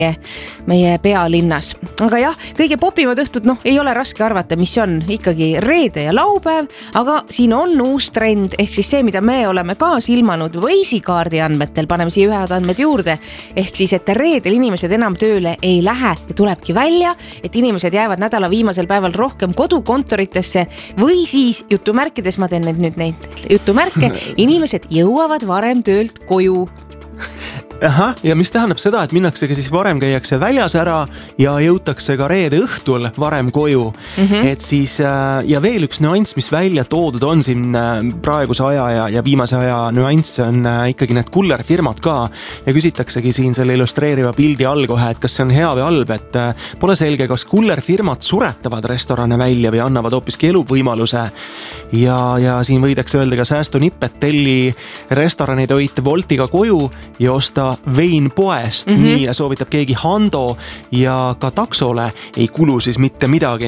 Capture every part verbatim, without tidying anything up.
meie pealinnas. Aga jah, kõige popimad õhtud, noh, ei ole raske arvata, mis on ikkagi reede ja laupäev, aga siin on uus trend, ehk siis see, mida me oleme ka silmanud Waze'i-kaardi andmetel, paneme siia ühed andmed juurde, ehk siis, et reedel inimesed enam tööle ei lähe ja tulebki välja, et inimesed jäävad nädala viimasel päeval rohkem kodukontoritesse või siis jutumärkides, ma teen nüüd neid jutumärke, inimesed jõuavad varem töölt koju. Aha, ja mis tähendab seda, et minnaksegi siis varem käiakse väljas ära ja jõutakse ka reede õhtul varem koju. Mm-hmm. Et siis, ja veel üks nüanss, mis välja toodud on siin praeguse aja ja, ja viimase aja nüanss on ikkagi need kullerfirmad ka. Ja küsitaksegi siin selle illustreeriva pildi all kohe, et kas see on hea või halb, et pole selge, kas kullerfirmad suretavad restorane välja või annavad hoopiski eluvõimaluse. Ja, ja siin võidakse öelda ka säästunipp, et telli restoranitoit Woltiga koju ja osta vein poest, mm-hmm. nii ja soovitab keegi Hando ja ka taksole ei kulu siis mitte midagi.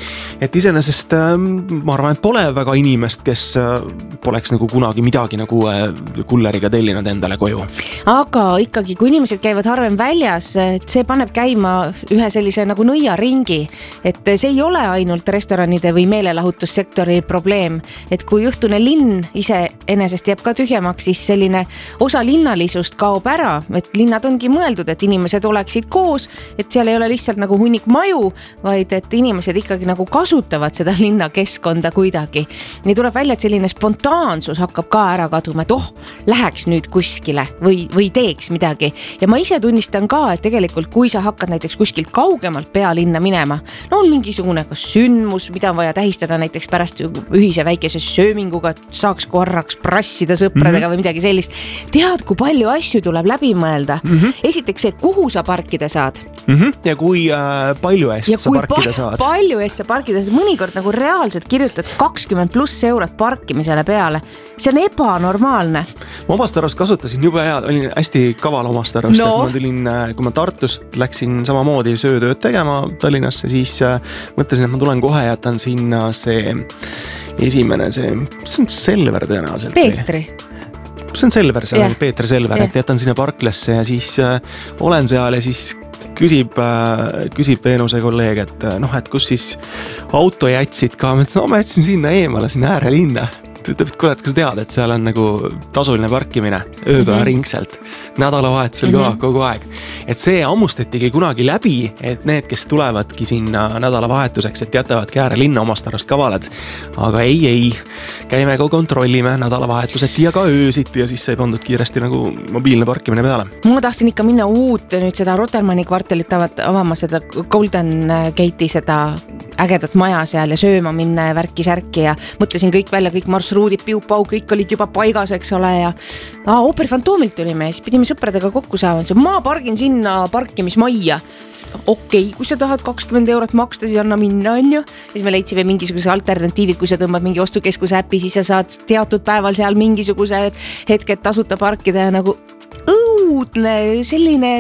Et iseenesest ma arvan, et pole väga inimest, kes poleks nagu kunagi midagi nagu kulleriga tellinud endale koju. Aga ikkagi, kui inimesed käivad harvem väljas, et see paneb käima ühe sellise nagu nõiaringi, et see ei ole ainult restoranide või meelelahutussektori probleem, et kui õhtune linn ise enesest jääb ka tühjemaks, siis selline osa linnalisust kaob ära, et linnad ongi mõeldud, et inimesed oleksid koos, et seal ei ole lihtsalt nagu hunnik maju, vaid et inimesed ikkagi nagu kasutavad seda linna keskkonda kuidagi. Nii tuleb välja, et selline spontaansus hakkab ka ära kaduma, et oh, läheks nüüd kuskile või, või teeks midagi. Ja ma ise tunnistan ka, et tegelikult kui sa hakkad näiteks kuskilt kaugemalt pealinna minema, no on mingisugune kas sündmus, mida on vaja tähistada näiteks pärast ühise väikese sööminguga, et saaks korraks prassida sõpradega mm-hmm. või midagi sellist. Tead, kui palju asju tuleb läbi mõelda. Mm-hmm. Esiteks see, kuhu sa parkida saad. Mm-hmm. Ja kui äh, palju eest ja sa parkida pa- saad. Palju eest sa parkida saad. Mõnikord nagu reaalselt kirjutad kakskümmend pluss eurot parkimisele peale. See on ebanormaalne. Ma omast arvast kasutasin juba hea, olin hästi kaval omast arvast, no. et ma tulin, kui ma Tartust läksin samamoodi söötööd tegema Tallinnasse, siis äh, mõtlesin, et ma tulen kohe, jätan sinna see esimene, see, see on Selver tõenäoliselt. Peetri. See on Selver, see yeah. on Peeter Selver, yeah. et jätan sinna parklasse ja siis äh, olen seal ja siis küsib, äh, küsib Veenuse kolleeg, et äh, noh, et kus siis auto jätsid ka, ma ütlesin, no ma jätsin sinna eemale, sinna äärelinna. Ütleb, et kuule, et kas tead, et seal on nagu tasuline parkimine ööpäeva mm-hmm. ringselt, nädalavahetusel mm-hmm. ka kogu aeg. Et see ammustatigi kunagi läbi, et need, kes tulevadki sinna nädalavahetuseks, et jätavadki äärelinna omast arvast kavalad. Aga ei, ei, käime ka kontrollime nädalavahetuseti ja ka öösiti ja siis sai pandud kiiresti nagu mobiilne parkimine peale. Ma tahtsin ikka minna uut nüüd seda Rotermanni kvartalit avama seda Golden Gate'i seda ägedat maja seal ja sööma minna ja värki-särki ja mõtlesin kõik välja, kõik marsruudid, piupau, kõik olid juba paigas, eks ole ja ah, Operi Fantoomilt tulime ja siis pidime sõpradega kokku saama, ma pargin sinna parkimismajja. Okei, kui sa tahad kakskümmend eurot maksta, siis anna minna, on ju. Siis me leidsime mingisuguse alternatiivid, kui sa tõmbad mingi ostukeskuse äpi, siis sa saad teatud päeval seal mingisuguse hetked tasuta parkida ja nagu õudne, selline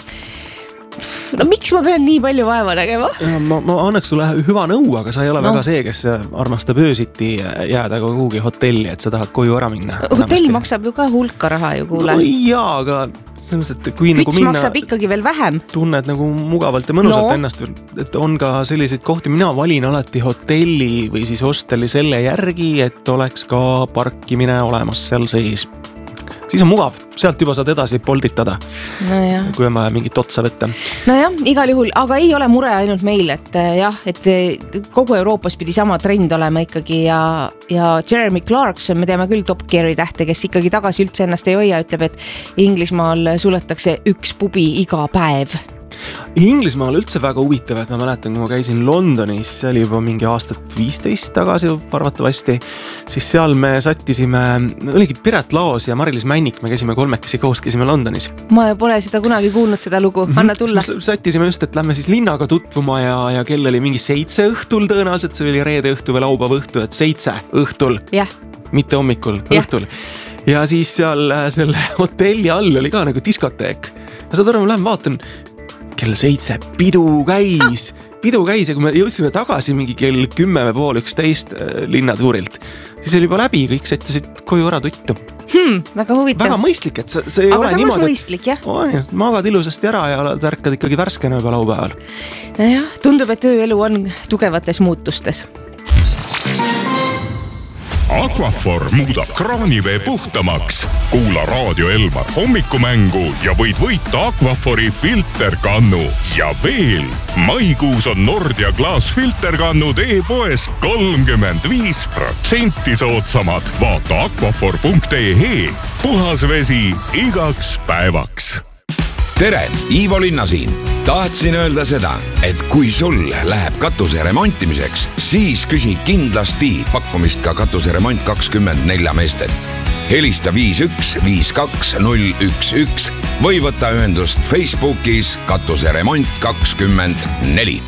no miks ma pean nii palju vaeva nägema? Ma, ma annaks sulle hüva nõu, aga sa ei ole no. väga see, kes armastab öösiti jääda ka kuhugi hotelli, et sa tahad koju ära minna. Hotell enamasti. Maksab ju ka hulka raha ju kuule. No jaa, aga selles, et kui Küts nagu minna... maksab ikkagi veel vähem. Tunned nagu mugavalt ja mõnusalt no. ennast, et on ka selliseid kohti, mina valin alati hotelli või siis hosteli selle järgi, et oleks ka parkimine olemas seal sees. Siis on mugav, sealt juba saad edasi polditada, no kui on vaja mingit otsa võtta. No jah, igal juhul, aga ei ole mure ainult meil, et jah, et kogu Euroopas pidi sama trend olema ikkagi ja, ja Jeremy Clarkson, me teame küll Top Geari tähte, kes ikkagi tagasi üldse ennast ei hoia, ütleb, et Inglismaal suletakse üks pubi iga päev. Inglismaal üldse väga huvitav, et ma mäletan, kui ma käisin Londonis, see oli juba mingi aastat viisteist tagasi arvatavasti, siis seal me sattisime, oligi Piret Laos ja Mari-Liis Männik, me käisime kolmekesi koos, käisime Londonis. Ma pole seda kunagi kuulnud, seda lugu, anna tulla. Mm-hmm. Sattisime just, et lähme siis linnaga tutvuma ja, ja kell oli mingi seitse õhtul tõenäoliselt, see oli reede õhtu või laupäeva õhtu, et seitse õhtul, yeah. mitte hommikul, yeah. õhtul. Ja siis seal selle hotelli all oli ka nagu diskoteek. Ja saad arvama, lähen vaatan, kell seitse, pidu käis, pidu käis ja kui me jõudsime tagasi mingi kell kümme või pool üksteist linnatuurilt, siis oli juba läbi, kõik sättisid koju ära tuttu. Hmm, väga huvitav. Väga mõistlik, et see, see ei aga ole samas niimoodi. mõistlik, jah. On, magad ilusasti ära ja tärkad ikkagi värskena juba laupäeval. Ja, tundub, et ööelu on tugevates muutustes. Aquaphor muudab kraanivee puhtamaks. Kuula Raadio Elmar hommikumängu ja võid võita Aquaphori filterkannu. Ja veel, maikuus on Nordia klaasfilterkannud e-poes kolmkümmend viis protsenti soodsamad. Vaata aquaphor punkt e e. Puhas vesi igaks päevaks. Tere, Ivo Linna siin. Tahtsin öelda seda, et kui sul läheb katuse remontimiseks, siis küsi kindlasti pakkumist ka katuse remont kakskümmend nelja meestelt. Helista viis üks viis kaks null üks üks või võta ühendust Facebookis katuse remont kakskümmend neli.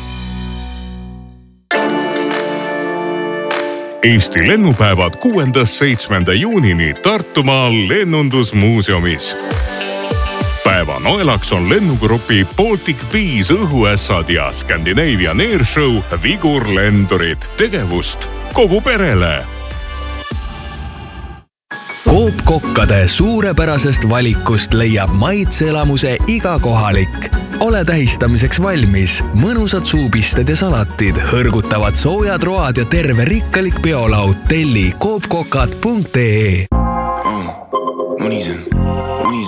Eesti lennupäevad kuuendast seitsmenda juunini Tartumaal lennundusmuuseumis. Päeva noelaks on lennugrupi Baltic Bees õhuässad ja Scandinavian Airshow vigurlendurid. Tegevust kogu perele. Coop Kokkade suurepärasest valikust leiab maitseelamuse iga kohalik. Ole tähistamiseks valmis. Mõnusad suupisted ja salatid, hõrgutavad soojad road ja terve rikkalik peolaud. Telli coop kokad punkt e e. Oh, mõni see on.